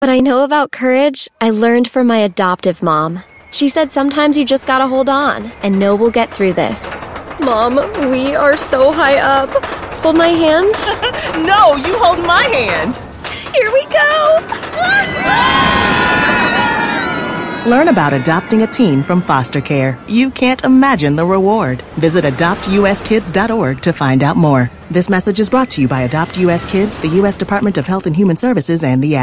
What I know about courage, I learned from my adoptive mom. She said sometimes you just gotta hold on and know we'll get through this. Mom, we are so high up. Hold my hand? No, you hold my hand. Here we go! Learn about adopting a teen from foster care. You can't imagine the reward. Visit adoptuskids.org to find out more. This message is brought to you by Adopt U.S. Kids, the U.S. Department of Health and Human Services, and the